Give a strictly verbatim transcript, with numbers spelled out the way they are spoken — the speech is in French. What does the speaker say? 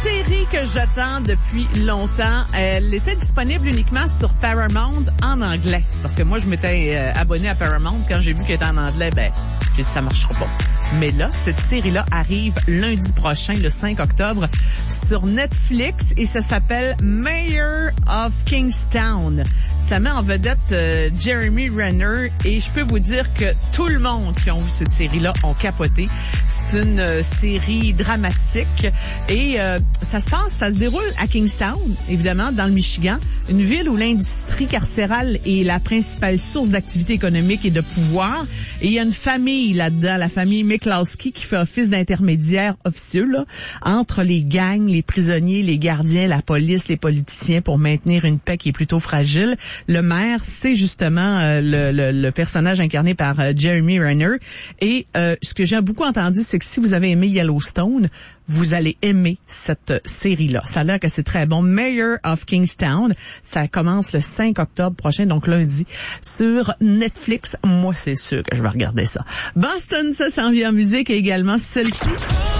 série que j'attends depuis longtemps. Elle était disponible uniquement sur Paramount en anglais. Parce que moi, je m'étais euh, abonné à Paramount. Quand j'ai vu qu'elle était en anglais, ben, j'ai dit ça marchera pas. Mais là, cette série-là arrive lundi prochain, le cinq octobre, sur Netflix et ça s'appelle Mayor of Kingstown. Ça met en vedette euh, Jeremy Renner et je peux vous dire que tout le monde qui a vu cette série-là ont capoté. C'est une euh, série dramatique et euh, ça se passe, ça se déroule à Kingstown, évidemment, dans le Michigan, une ville où l'industrie carcérale est la principale source d'activité économique et de pouvoir. Et il y a une famille là-dedans, la famille McCloskey, qui fait office d'intermédiaire officieux là, entre les gangs, les prisonniers, les gardiens, la police, les politiciens pour maintenir une paix qui est plutôt fragile. Le maire, c'est justement euh, le, le, le personnage incarné par euh, Jeremy Renner. Et euh, ce que j'ai beaucoup entendu, c'est que si vous avez aimé Yellowstone, vous allez aimer cette série-là. Ça a l'air que c'est très bon. Mayor of Kingstown, ça commence le cinq octobre prochain, donc lundi, sur Netflix. Moi, c'est sûr que je vais regarder ça. Boston, ça s'en vient en musique et également celle-ci.